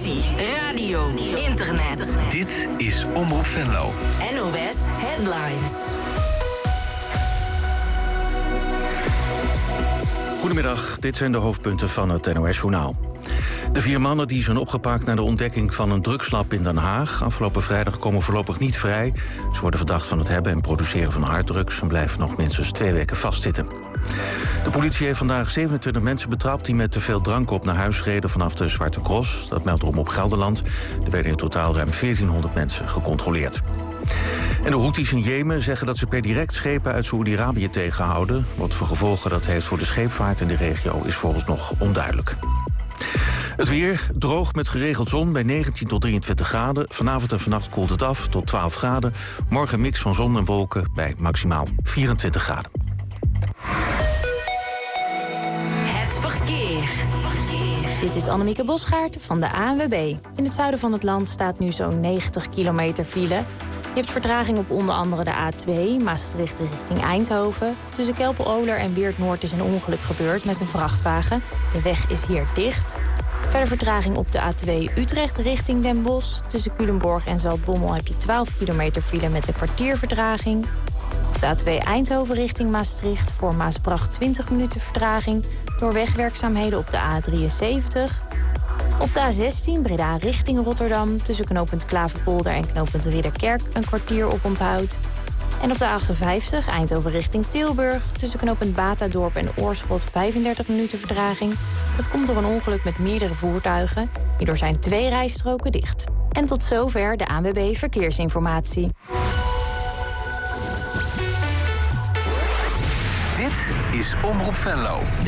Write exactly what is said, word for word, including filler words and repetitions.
televisie, radio, internet. Dit is Omroep Venlo. N O S Headlines. Goedemiddag, dit zijn de hoofdpunten van het N O S-journaal. De vier mannen die zijn opgepakt na de ontdekking van een drugslab in Den Haag afgelopen vrijdag komen voorlopig niet vrij. Ze worden verdacht van het hebben en produceren van harddrugs en blijven nog minstens twee weken vastzitten. De politie heeft vandaag zevenentwintig mensen betrapt die met te veel drank op naar huis reden vanaf de Zwarte Cross. Dat meldt Omroep Gelderland. Er werden in totaal ruim veertienhonderd mensen gecontroleerd. En de Houthis in Jemen zeggen dat ze per direct schepen uit Saoedi-Arabië tegenhouden. Wat voor gevolgen dat heeft voor de scheepvaart in de regio is vooralsnog onduidelijk. Het weer, droog met geregeld zon bij negentien tot drieëntwintig graden. Vanavond en vannacht koelt het af tot twaalf graden. Morgen een mix van zon en wolken bij maximaal vierentwintig graden. Het verkeer. Dit is Annemieke Bosgaard van de A N W B. In het zuiden van het land staat nu zo'n negentig kilometer file. Je hebt vertraging op onder andere de A twee, Maastricht richting Eindhoven. Tussen Kelpen-Oler en Weert-Noord is een ongeluk gebeurd met een vrachtwagen. De weg is hier dicht. Verder vertraging op de A twee Utrecht richting Den Bosch. Tussen Culemborg en Zaltbommel heb je twaalf kilometer file met een kwartier vertraging. Op de A twee Eindhoven richting Maastricht voor Maasbracht twintig minuten vertraging. Door wegwerkzaamheden op de A drieënzeventig. Op de A zestien Breda richting Rotterdam. Tussen knooppunt Klaverpolder en knooppunt Ridderkerk een kwartier op onthoud. En op de A achtenvijftig Eindhoven richting Tilburg. Tussen knooppunt Batadorp en Oorschot vijfendertig minuten vertraging. Dat komt door een ongeluk met meerdere voertuigen. Hierdoor zijn twee rijstroken dicht. En tot zover de A N W B Verkeersinformatie. Dit is Omroep Venlo.